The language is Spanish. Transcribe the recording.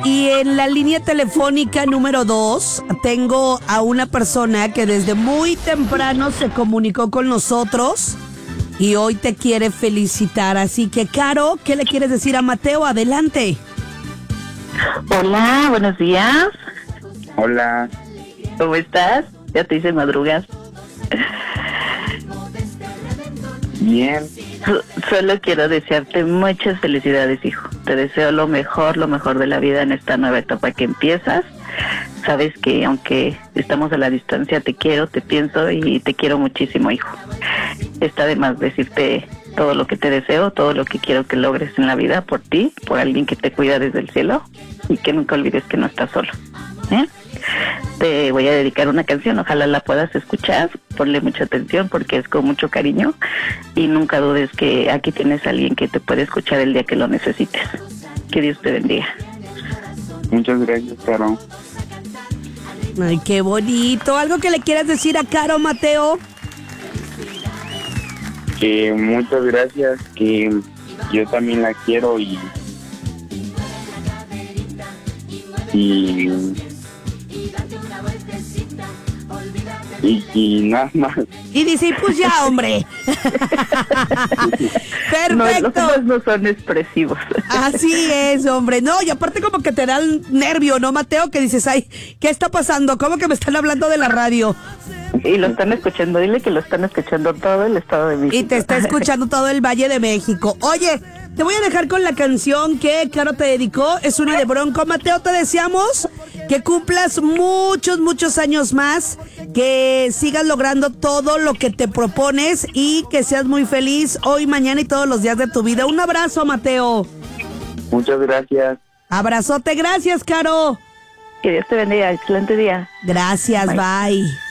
Y en la línea telefónica número 2 tengo a una persona que desde muy temprano se comunicó con nosotros y hoy te quiere felicitar. Así que, Caro, ¿qué le quieres decir a Mateo? Adelante. Hola, buenos días. Hola. ¿Cómo estás? Ya te hice madrugar. Bien. Solo quiero desearte muchas felicidades, hijo. Te deseo lo mejor de la vida en esta nueva etapa que empiezas. Sabes que aunque estamos a la distancia, te quiero, te pienso y te quiero muchísimo, hijo. Está de más decirte todo lo que te deseo, todo lo que quiero que logres en la vida por ti, por alguien que te cuida desde el cielo y que nunca olvides que no estás solo. Te voy a dedicar una canción, ojalá la puedas escuchar, ponle mucha atención porque es con mucho cariño y nunca dudes que aquí tienes a alguien que te puede escuchar el día que lo necesites. Que Dios te bendiga. Muchas gracias, Caro. Ay, qué bonito. ¿Algo que le quieras decir a Caro, Mateo? Que muchas gracias, que yo también la quiero y nada más. Y dice, pues ya, hombre. Perfecto. No, los demás no son expresivos. Así es, hombre. No, y aparte como que te da el nervio, ¿no, Mateo? Que dices, ay, ¿qué está pasando? ¿Cómo que me están hablando de la radio? Y lo están escuchando, dile que lo están escuchando todo el Estado de México. Y te está escuchando todo el Valle de México. Oye, te voy a dejar con la canción que Caro te dedicó. Es una de Bronco. Mateo, te deseamos que cumplas muchos años más, que sigas logrando todo lo que te propones y que seas muy feliz hoy, mañana y todos los días de tu vida. Un abrazo, Mateo. Muchas gracias. Abrazote, gracias, Caro. Que Dios te bendiga, excelente día. Gracias, bye.